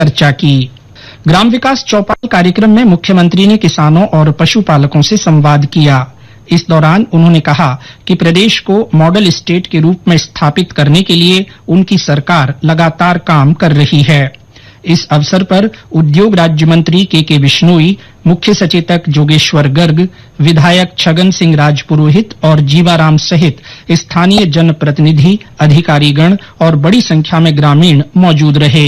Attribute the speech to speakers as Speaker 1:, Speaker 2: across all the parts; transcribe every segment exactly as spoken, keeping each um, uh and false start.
Speaker 1: चर्चा की। ग्राम विकास चौपाल कार्यक्रम में मुख्यमंत्री ने किसानों और पशुपालकों से संवाद किया। इस दौरान उन्होंने कहा कि प्रदेश को मॉडल स्टेट के रूप में स्थापित करने के लिए उनकी सरकार लगातार काम कर रही है। इस अवसर पर उद्योग राज्य मंत्री के के बिश्नोई, मुख्य सचेतक जोगेश्वर गर्ग, विधायक छगन सिंह राजपुरोहित और जीवाराम सहित स्थानीय जनप्रतिनिधि, अधिकारीगण और बड़ी संख्या में ग्रामीण मौजूद रहे।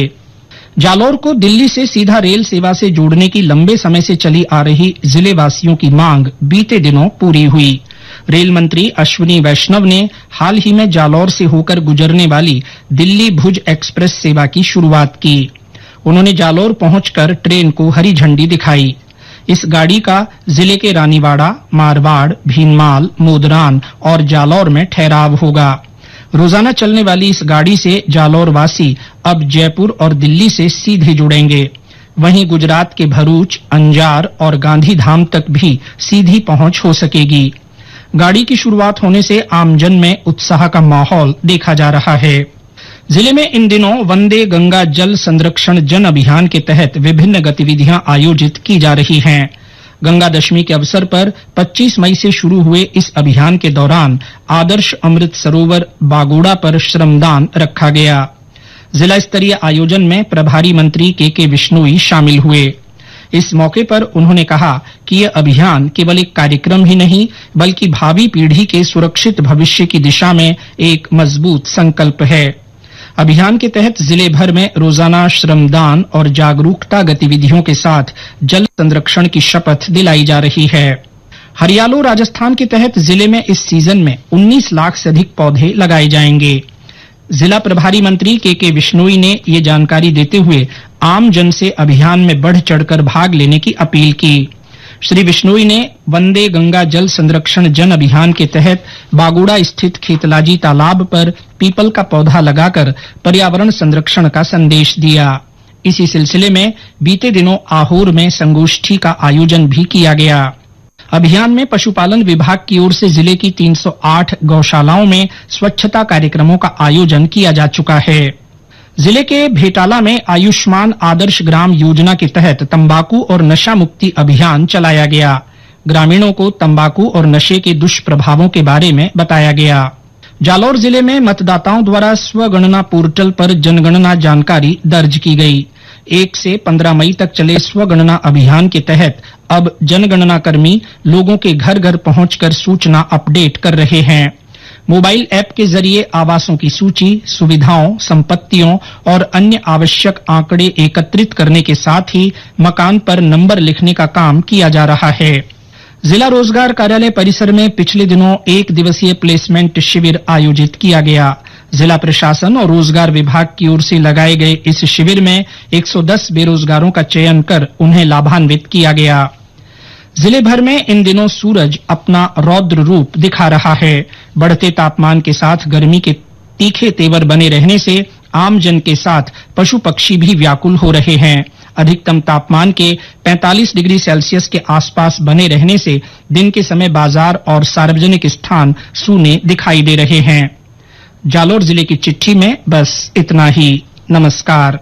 Speaker 1: जालौर को दिल्ली से सीधा रेल सेवा से जोड़ने की लंबे समय से चली आ रही जिले वासियों की मांग बीते दिनों पूरी हुई। रेल मंत्री अश्विनी वैष्णव ने हाल ही में जालौर से होकर गुजरने वाली दिल्ली भुज एक्सप्रेस सेवा की शुरुआत की। उन्होंने जालौर पहुंचकर ट्रेन को हरी झंडी दिखाई। इस गाड़ी का जिले के रानीवाड़ा, मारवाड़, भीनमाल, मोदरान और जालौर में ठहराव होगा। रोजाना चलने वाली इस गाड़ी से जालौर वासी अब जयपुर और दिल्ली से सीधे जुड़ेंगे। वहीं गुजरात के भरूच, अंजार और गांधीधाम तक भी सीधी पहुंच हो सकेगी। गाड़ी की शुरुआत होने से आमजन में उत्साह का माहौल देखा जा रहा है। जिले में इन दिनों वंदे गंगा जल संरक्षण जन अभियान के तहत विभिन्न गतिविधियां आयोजित की जा रही हैं। गंगा दशमी के अवसर पर पच्चीस मई से शुरू हुए इस अभियान के दौरान आदर्श अमृत सरोवर बागोड़ा पर श्रमदान रखा गया। जिला स्तरीय आयोजन में प्रभारी मंत्री के के बिश्नोई शामिल हुए। इस मौके पर उन्होंने कहा कि यह अभियान केवल एक कार्यक्रम ही नहीं बल्कि भावी पीढ़ी के सुरक्षित भविष्य की दिशा में एक मजबूत संकल्प है। अभियान के तहत जिले भर में रोजाना श्रमदान और जागरूकता गतिविधियों के साथ जल संरक्षण की शपथ दिलाई जा रही है। हरियालो राजस्थान के तहत जिले में इस सीजन में उन्नीस लाख से अधिक पौधे लगाए जाएंगे। जिला प्रभारी मंत्री के के बिश्नोई ने ये जानकारी देते हुए आम जन से अभियान में बढ़ चढ़कर भाग लेने की अपील की। श्री बिश्नोई ने वंदे गंगा जल संरक्षण जन अभियान के तहत बागोड़ा स्थित खेतलाजी तालाब पर पीपल का पौधा लगाकर पर्यावरण संरक्षण का संदेश दिया। इसी सिलसिले में बीते दिनों आहोर में संगोष्ठी का आयोजन भी किया गया। अभियान में पशुपालन विभाग की ओर से जिले की तीन सौ आठ गौशालाओं में स्वच्छता कार्यक्रमों का आयोजन किया जा चुका है। जिले के भेटाला में आयुष्मान आदर्श ग्राम योजना के तहत तंबाकू और नशा मुक्ति अभियान चलाया गया। ग्रामीणों को तंबाकू और नशे के दुष्प्रभावों के बारे में बताया गया। जालौर जिले में मतदाताओं द्वारा स्वगणना पोर्टल पर जनगणना जानकारी दर्ज की गई। एक से पंद्रह मई तक चले स्वगणना अभियान के तहत अब जनगणना कर्मी लोगों के घर घर पहुंचकर सूचना अपडेट कर रहे हैं। मोबाइल ऐप के जरिए आवासों की सूची, सुविधाओं, संपत्तियों और अन्य आवश्यक आंकड़े एकत्रित करने के साथ ही मकान पर नंबर लिखने का काम किया जा रहा है। जिला रोजगार कार्यालय परिसर में पिछले दिनों एक दिवसीय प्लेसमेंट शिविर आयोजित किया गया। जिला प्रशासन और रोजगार विभाग की ओर से लगाए गए इस शिविर में एक सौ दस बेरोजगारों का चयन कर उन्हें लाभान्वित किया गया। जिले भर में इन दिनों सूरज अपना रौद्र रूप दिखा रहा है। बढ़ते तापमान के साथ गर्मी के तीखे तेवर बने रहने से आम जन के साथ पशु पक्षी भी व्याकुल हो रहे हैं। अधिकतम तापमान के पैंतालीस डिग्री सेल्सियस के आसपास बने रहने से दिन के समय बाजार और सार्वजनिक स्थान सूने दिखाई दे रहे हैं। जालौर जिले की चिट्ठी में बस इतना ही। नमस्कार।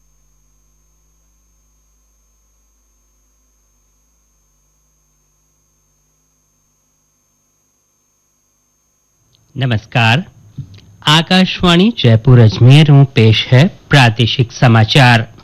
Speaker 2: नमस्कार। आकाशवाणी जयपुर अजमेर में पेश है प्रादेशिक समाचार।